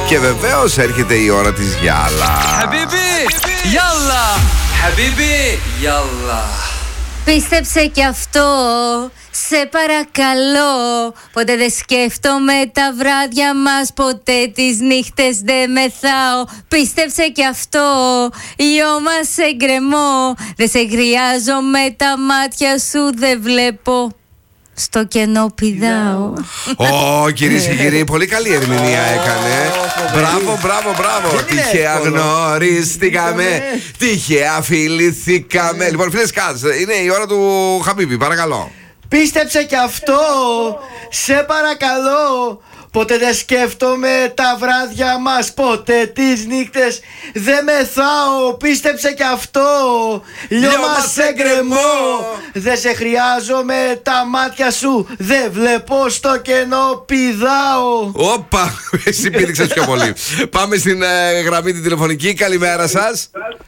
Και βεβαίως έρχεται η ώρα της Γιάλα. Χαμπίμπι, Γιάλα. Χαμπίμπι, Γιάλα. Πίστεψε κι αυτό, σε παρακαλώ. Ποτέ δεν σκέφτομαι τα βράδια μας, ποτέ τις νύχτες δεν μεθάω. Πίστεψε κι αυτό, λιώμα σε γκρεμό. Δεν σε χρειάζομαι, τα μάτια σου δεν βλέπω. Στο κενό πηδάω. Κυρίες και κύριοι, πολύ καλή ερμηνεία έκανε. Μπράβο. Τυχαία γνωριστήκαμε, τυχαία φιληθήκαμε. Λοιπόν, φίλες Κάτς, είναι η ώρα του Χαμπίμπι, παρακαλώ. Πίστεψε κι αυτό, σε παρακαλώ. Ποτέ δεν σκέφτομαι τα βράδια μας, ποτέ τις νύχτες δεν μεθάω. Πίστεψε κι αυτό, λιώμα σε γκρεμό. Δεν σε χρειάζομαι, τα μάτια σου δεν βλέπω, στο κενό πηδάω. Όπα, εσύ πήδηξες πιο πολύ. Πάμε στην γραμμή την τηλεφωνική. Καλημέρα σας.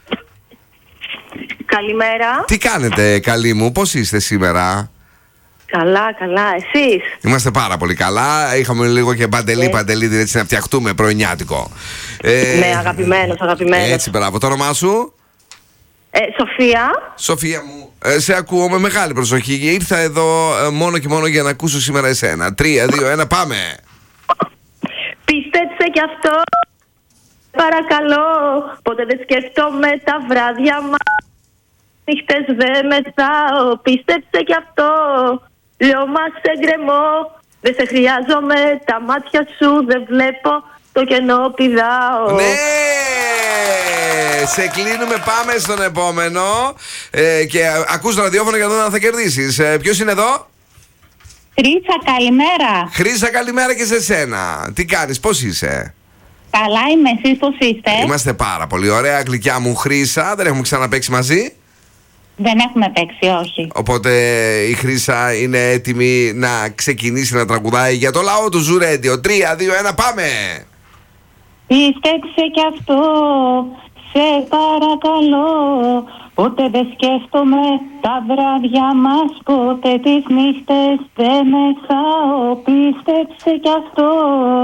Καλημέρα. Τι κάνετε, καλή μου, πώς είστε σήμερα? Καλά, εσείς? Είμαστε πάρα πολύ καλά. Είχαμε λίγο και παντελή, έτσι να φτιαχτούμε πρωινιάτικο. Ναι, αγαπημένος. Έτσι, μπράβο. Το όνομά σου? Σοφία. Σοφία μου, σε ακούω με μεγάλη προσοχή. Ήρθα εδώ μόνο και μόνο για να ακούσω σήμερα εσένα. 3, 2, 1, πάμε. Πίστεψε κι αυτό, παρακαλώ. Ποτέ δεν σκέφτομαι τα βράδια μας, νύχτες δεν μεθάω. Πίστεψε κι αυτό, λιώμα σε γκρεμό. Δεν σε χρειάζομαι, τα μάτια σου δεν βλέπω, το κενό πηδάω. Ναι! Σε κλείνουμε, πάμε στον επόμενο. Και ακούς το ραδιόφωνο για να δω αν θα κερδίσεις. Ποιος είναι εδώ? Χρύσα, καλημέρα. Χρύσα, καλημέρα και σε σένα. Τι κάνεις, πώς είσαι? Καλά είμαι, εσείς πώς είστε? Είμαστε πάρα πολύ ωραία, γλυκιά μου Χρύσα. Δεν έχουμε ξαναπαίξει μαζί. Δεν έχουμε παίξει, όχι. Οπότε η Χρύσα είναι έτοιμη να ξεκινήσει να τραγουδάει για το λαό του Ζουρέντιο. 3, 2, 1, πάμε! Πίστεψε κι αυτό, σε παρακαλώ. Ποτέ δεν σκέφτομαι τα βράδια μας, ποτέ τις νύχτες δεν μεθάω. Πίστεψε κι αυτό.